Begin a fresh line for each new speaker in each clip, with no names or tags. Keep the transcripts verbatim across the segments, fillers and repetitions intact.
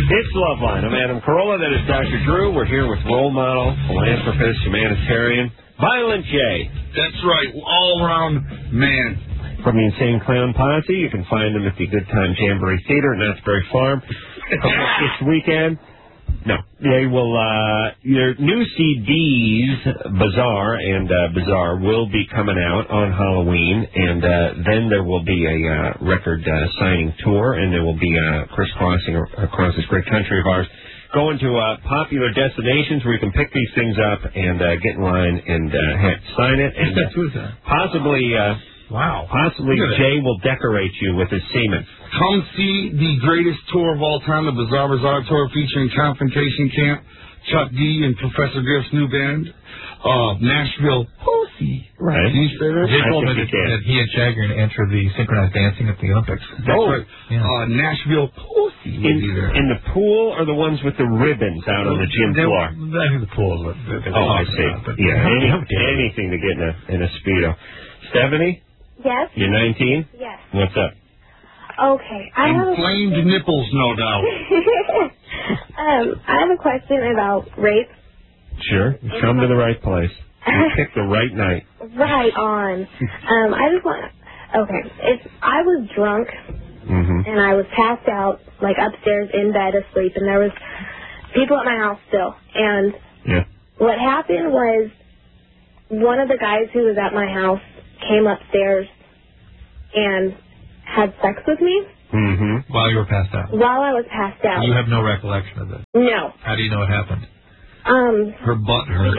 It's Loveline. I'm Adam Carolla. That is Doctor Drew. We're here with role model, philanthropist, humanitarian, Violent J.
That's right. All-around man.
From the Insane Clown Posse. You can find them at the Good Time Jamboree Theater at Knott's Berry Farm. This weekend. No, they will, uh, your new C Ds, Bizarre and uh, Bizarre, will be coming out on Halloween, and uh, then there will be a uh, record uh, signing tour, and there will be uh, crisscrossing across this great country of ours, going to uh, popular destinations where you can pick these things up and uh, get in line and uh, heck, sign it, and uh, possibly... Uh,
Wow.
Possibly Jay will decorate you with his semen.
Come see the greatest tour of all time, the Bizarre Bizarre Tour featuring Confrontation Camp, Chuck D and Professor Griff's new band, uh, Nashville Pussy.
Right.
Can you say that?
Jay told me that, that he and Shag are going to enter the synchronized dancing at the Olympics.
That's
oh.
right.
Yeah.
Uh, Nashville Pussy.
In, in the pool or the ones with the ribbons out on the gym
they,
floor?
I think the pool is what they're
Oh, I see.
about,
Yeah, any, anything to get in a, in a Speedo. Stephanie?
Yes?
You're nineteen?
Yes.
What's up?
Okay. I have
Inflamed
a...
nipples, no doubt.
um, I have a question about rape.
Sure. Come to the right place. You picked the right night.
Right on. um, I just want... Okay. If I was drunk
Mm-hmm.
and I was passed out, like upstairs in bed asleep, and there was people at my house still. And
yeah.
what happened was one of the guys who was at my house came upstairs and had sex with me.
Mm-hmm.
While you were passed out.
While I was passed out.
You have no recollection of it.
No.
How do you know it happened?
Um.
Her butt hurt.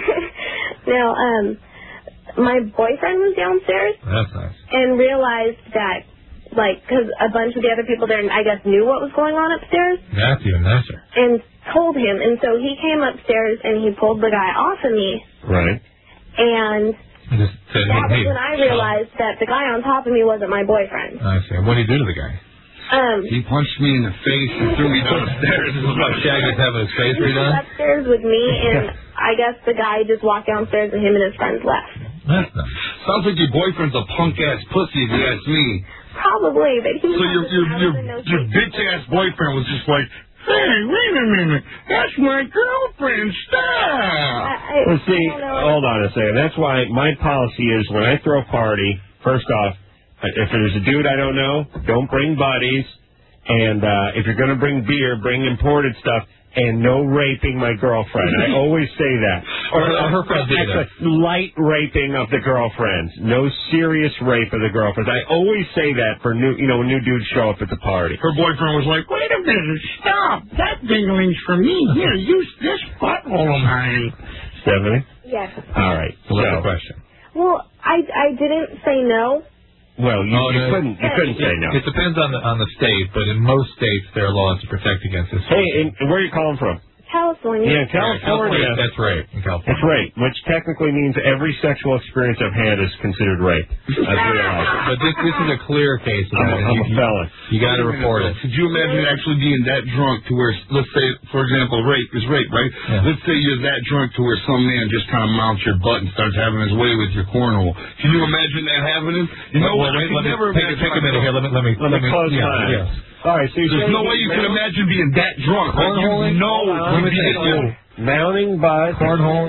no, um, my boyfriend was downstairs.
That's nice.
And realized that, like, because a bunch of the other people there, I guess, knew what was going on upstairs.
That's even nicer.
And told him. And so he came upstairs and he pulled the guy off of me.
Right.
And...
Just said,
that
hey,
was when I realized um, that the guy on top of me wasn't my boyfriend.
I see. What did he do to the guy?
Um,
he punched me in the face and threw me down the stairs.
This is like Shaggy's having his face
he
redone?
was upstairs with me, and I guess the guy just walked downstairs and him and his friends left.
That's nice.
Sounds like your boyfriend's a punk-ass pussy, if you ask me.
Probably, but he was...
So your, your, your, your bitch-ass boyfriend was just like, hey, wait a minute, that's my girlfriend, stop!
I, I,
Well, see,
I don't know.
hold on a second. That's why my policy is when I throw a party, first off, if there's a dude I don't know, don't bring buddies. And uh, if you're going to bring beer, bring imported stuff. And no raping my girlfriend. I always say that.
Or, or her friends either.
Light raping of the girlfriends. No serious rape of the girlfriends. I always say that for new, you know, when new dudes show up at the party.
Her boyfriend was like, wait a minute, stop. That dingling's for me. Here, use this butthole of mine.
Stephanie?
Yes.
All right.
So what's
so,
the question?
Well, I, I didn't say no.
Well, you,
Oh,
you
no,
couldn't you couldn't say no.
It depends on the on the state, but in most states there are laws to protect against this.
Hey, and where are you calling from?
California.
Yeah,
California.
California.
That's rape in California.
That's rape, which technically means every sexual experience I've had is considered rape. I've realized.
But this this is a clear case. Of
I'm,
that,
a, I'm
you,
a felon.
You got to report it.
Could you imagine actually being that drunk to where, let's say, for example, rape is rape, right?
Yeah.
Let's say you're that drunk to where some man just kind of mounts your butt and starts having his way with your cornhole. Can you imagine that happening? You know
well,
what?
wait,
I
let
can
me
never
take,
imagine.
take a minute here. Let me let me
Let me close
yeah,
my eyes.
yeah.
All right, so you're
There's
saying
no way you can imagine being that drunk. Like, you know,
Let me
you'd be
take
at your-
mounting butt.
Cornhole.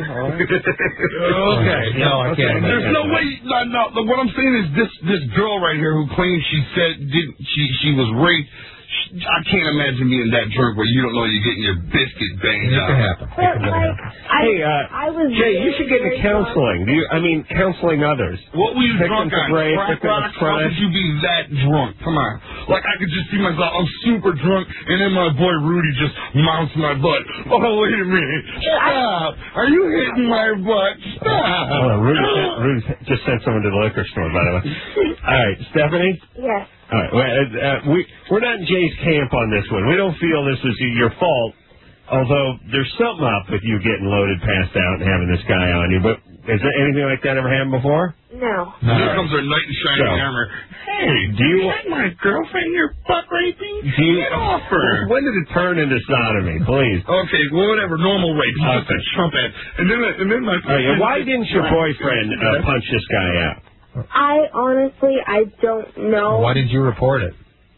Okay.
No, I can't.
There's no way. No, no. What I'm saying is this: this girl right here who claims she said did she she was raped. She, I can't imagine being that drunk where you don't know you're getting your biscuit banged
It
out.
can happen. It
But,
can really
like,
happen.
I,
Hey, uh,
I was
Jay, you
very,
should get into
very
counseling. Do you? I mean, counseling others.
What were you
Victims
drunk
of
on?
rape,
Crack
victims of
rocks? How
crime.
could you be that drunk? Come on. Like, I could just see myself, I'm super drunk, and then my boy Rudy just mounts my butt. Oh, wait a minute. Stop. Are you hitting my butt? Stop.
Oh, Rudy, sent, Rudy just sent someone to the liquor store, by the way. All right, Stephanie?
Yes.
All right, well, uh, uh, we, we're not in Jay's camp on this one. We don't feel this is your fault, although there's something up with you getting loaded, passed out, and having this guy on you. But has there anything like that ever happened before?
No.
Here right. comes our knight in shining
So,
armor. Hey,
do you...
Is that my girlfriend you're butt raping?
Do you,
Get off her.
When did it turn into sodomy, please?
Okay, well, whatever, normal rape. He's just a chump ass. And then, and then my...
Oh, yeah, why didn't your boyfriend uh, punch this guy out?
I honestly, I don't know.
Why did you report it?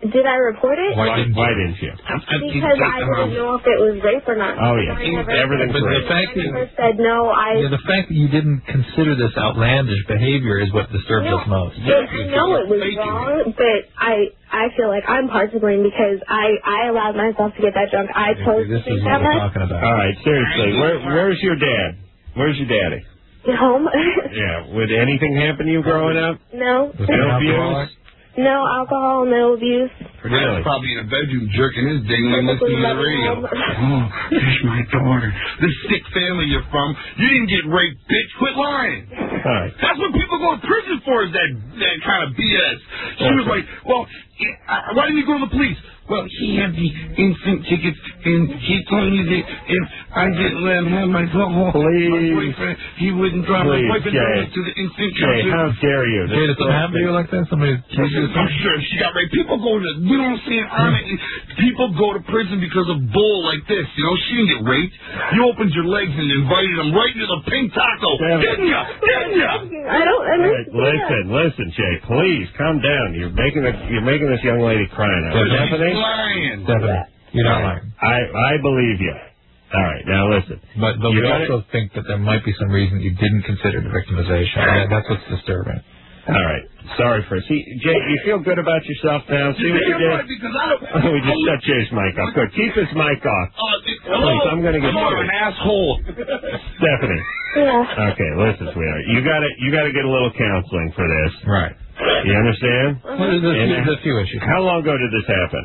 Did I report it?
Why, why didn't you?
Because I didn't know if it was rape or not.
Oh, yeah.
I never,
Everything's
But the
rape.
fact
I
that
never said no. I
yeah, the fact that you didn't consider this outlandish behavior is what disturbs
no,
us most.
it, I know it was wrong, but I I feel like I'm part to blame because I I allowed myself to get that drunk. I chose
This
to
is
drink
what
that
we're
much.
talking about.
All right, seriously, where, where's your dad? Where's your daddy?
Home?
Yeah, would anything happen to you growing up?
no.
Was he an
No
alcoholic?
abuse?
No alcohol, no abuse.
Really?
Probably in a bedroom jerking his ding and listening to the radio. Oh, there's my daughter. This sick family you're from. You didn't get raped, bitch. Quit lying.
All right.
That's what people go to prison for, is that, that kind of B S. She was like, well, uh, why didn't you go to the police? Well, he had the instant tickets, and he told me that if I didn't let him have my, my
Please.
boyfriend, he wouldn't drive
Please,
my boyfriend
Jay.
to the instant
Jay, how dare you?
Jay, did something happen to you like that? Somebody accused you of
I'm
something?
sure she got raped. People go to, you know what I'm saying? On it. People go to prison because of bull like this. You know, she didn't get raped. You opened your legs and invited them right into the pink taco.
Damn it.
Didn't ya? Didn't ya?
I don't
All right,
understand.
listen, listen, Jay, please calm down. You're making a, you're making this young lady cry now. Stephanie,
She's lying.
Stephanie, you're not lying.
I I believe you. All right, now listen.
But, but
You
we
got
also think that there might be some reason you didn't consider the victimization. And that's what's disturbing.
All right, sorry for see, Jay. You feel good about yourself now? See what you did?
Because I
We just shut Jay's mic off. Good, keep his mic off.
Uh, hello?
Please, I'm gonna get
I'm
you.
an asshole.
Stephanie.
Yeah.
Okay, listen, sweetheart. You gotta you gotta get a little counseling for this.
Right.
You understand?
Well, there's, a few,
And, uh,
there's a few issues.
How long ago did this happen?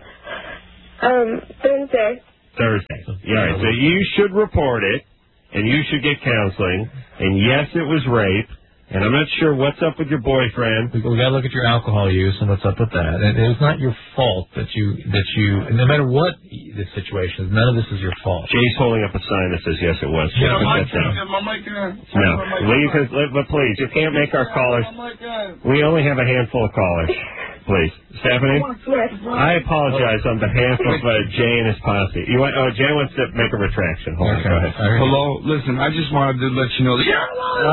Um, Thursday.
Thursday. Yeah, all right. So you should report it, and you should get counseling. And yes, it was rape. And I'm not sure what's up with your boyfriend.
We, we got to look at your alcohol use and what's up with that. And it's not your fault that you that you no matter what the situation is, none of this is your fault.
Jay's holding up a sign that says yes, it was.
Yeah,
Put
my
that down.
mic, my mic, uh,
No,
my mic,
leave
my
his. But please, you can't make our callers.
my mic, uh,
We only have a handful of callers. Please, Stephanie.
Yes.
I apologize on behalf of uh, Jay and his posse. You want? Oh, Jay wants to make a retraction. Hold on,
Okay.
go ahead.
All right.
Hello, listen, I just wanted to let you know that you're
Oh.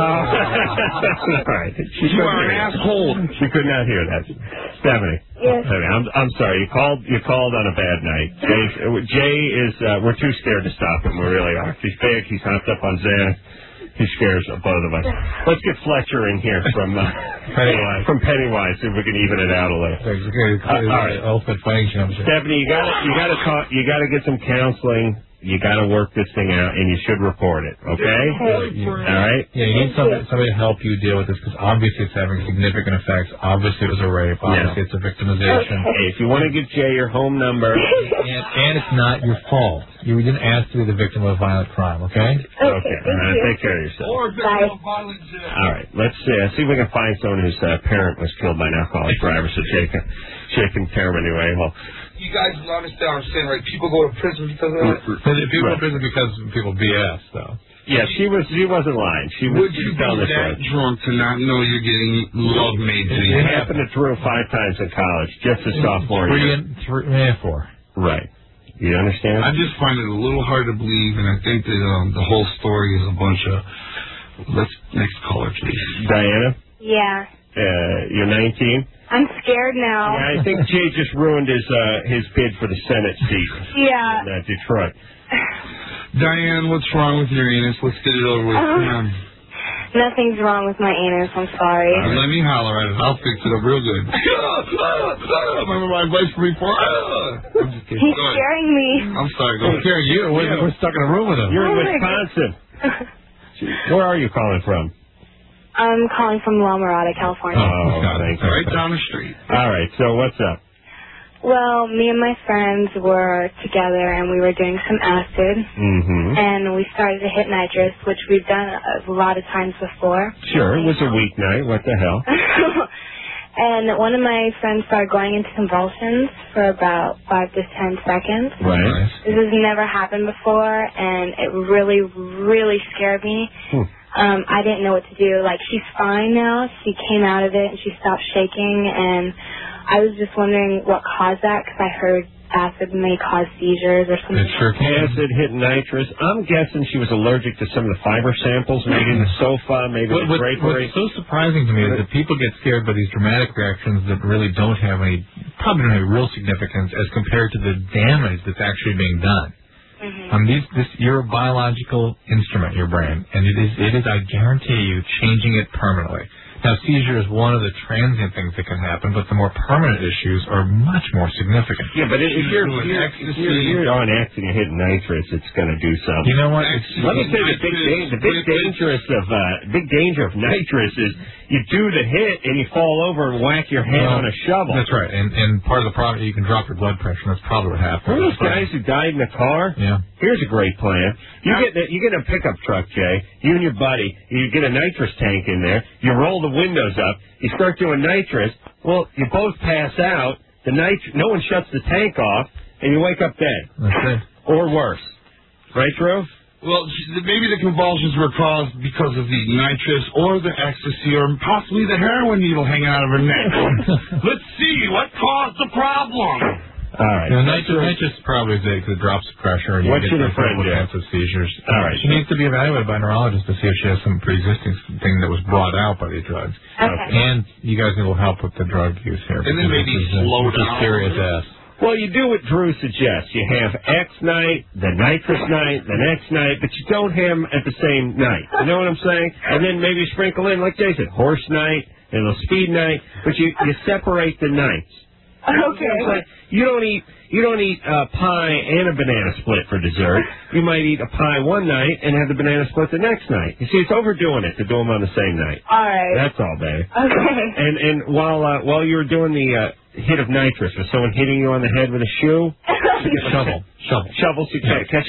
All right. She
You
couldn't
are an
hear that.
asshole.
She could not hear that. Stephanie.
Yes.
Stephanie, I'm I'm sorry. You called you called on a bad night. Jay, Jay is uh, we're too scared to stop him. We really are. He's big. He's hopped up on Xanax. He scares both of us. Let's get Fletcher in here from uh,
Pennywise.
from Pennywise. See if we can even it out a little.
Uh,
all right.
Ultimate fighting championship.
Stephanie, you got to you got to talk. You got to get some counseling. You got to work this thing out, and you should report it. Okay?
Okay.
All right.
Yeah, you need somebody, somebody to help you deal with this because obviously it's having significant effects. Obviously it was a rape. Obviously it's a victimization.
Hey, if you want to give Jay your home number.
And, and it's not your fault. You didn't ask to be the victim of a violent crime, okay?
Okay.
Okay,
All
thank
right.
you.
Take care of yourself.
Or
Bye.
violent jail.
All right. Let's uh, see if we can find someone whose uh, parent was killed by an alcoholic driver, so Jay can, Jay can tear him a new a-hole.
You guys don't understand what I'm saying, right? People go to prison because of that.
People
Right.
are busy because people B S, though.
Yeah, she was. She wasn't lying. She was.
Would
she
you
was
be
telling the
that
truth.
drunk to not know you're getting love made to you?
It happened to Drew five times in college, just a sophomore
Three
year.
and three, eh, four.
Right. You understand?
I just find it a little hard to believe, and I think that um, the whole story is a bunch of. Let's next caller, please.
Diana,
Yeah.
uh, you're nineteen.
I'm scared now.
Yeah, I think Jay just ruined his uh, his bid for the Senate seat
Yeah.
in uh, Detroit.
Diane, what's wrong with your anus? Let's get it over with.
Uh,
Come on.
Nothing's wrong with my anus. I'm sorry.
Uh, let me holler at it. I'll fix it up real good. Remember my advice from before? I'm just kidding.
He's
Go ahead.
scaring me.
I'm sorry. Go
Who
ahead.
cares? You? We're,
Yeah.
we're stuck in a room with him.
You're in
Oh, my
Wisconsin. Where are you calling from?
I'm calling from La Mirada, California.
Oh, thank you.
Right down the street.
All right. So what's up?
Well, me and my friends were together and we were doing some acid,
Mm-hmm.
and we started to hit nitrous, which we've done a lot of times before.
Sure. It was a weeknight. What the hell?
And one of my friends started going into convulsions for about five to ten seconds.
Right.
This has never happened before, and it really, really scared me.
Hmm.
Um, I didn't know what to do. Like, she's fine now. She came out of it, and she stopped shaking, and I was just wondering what caused that, because I heard acid may cause seizures or something.
It sure can.
Acid hit nitrous. I'm guessing she was allergic to some of the fiber samples, maybe in the sofa, maybe
What,
the
what,
drapery.
what's so surprising to me is that people get scared by these dramatic reactions that really don't have any, probably don't have real significance as compared to the damage that's actually being done.
Mm-hmm.
Um, these, this, you're a biological instrument, your brain, and it is, it is, I guarantee you, changing it permanently. Now, seizure is one of the transient things that can happen, but the more permanent issues are much more significant.
Yeah, but if you're, if you're, if you're, if you're on acid and hitting nitrous, it's going to do something.
You know what? It's,
Let me say the big, da- the big dangerous of uh, big danger of nitrous is you do the hit and you fall over and whack your head
well,
on a shovel.
That's right, and and part of the problem, you can drop your blood pressure. And that's probably what happened.
Remember those guys who died in the car?
Yeah.
Here's a great plan. You get the, you get a pickup truck, Jay. You and your buddy. You get a nitrous tank in there. You roll the windows up. You start doing nitrous. Well, you both pass out. The nit- no one shuts the tank off, and you wake up dead.
That's it.
Or worse. Right, Drew?
Well, maybe the convulsions were caused because of the nitrous or the ecstasy or possibly the heroin needle hanging out of her neck. Let's see, what caused the problem?
All right.
You know, nitrous, nitrous probably is it 'cause it drops the pressure. And you
What's
get
your
those
friend do?
defensive seizures.
All right.
She needs to be evaluated by a neurologist to see if she has some pre-existing thing that was brought out by these drugs.
Okay.
And you guys will help with the drug use here.
And then maybe
this is,
slow
this is
down.
serious ass.
Well, you do what Drew suggests. You have X night, the nitrous night, the next night, but you don't have them at the same night. You know what I'm saying? And then maybe sprinkle in, like Jay said, horse night and a speed night, but you, you separate the nights.
Okay.
You don't eat you don't eat uh, pie and a banana split for dessert. You might eat a pie one night and have the banana split the next night. You see, it's overdoing it to do them on the same night.
All right.
That's all, babe.
Okay.
And and while uh, while you were doing the uh, hit of nitrous, was someone hitting you on the head with a shoe?
Shovel. Shovel.
Shovels, you can't catch